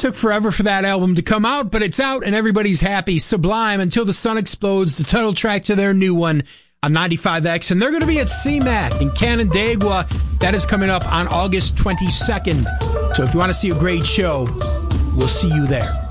Took forever for that album to come out, but it's out and everybody's happy. Sublime, Until the Sun Explodes, the title track to their new one on 95X. And they're going to be at CMAC in Canandaigua. That is coming up on August 22nd. So if you want to see a great show, we'll see you there.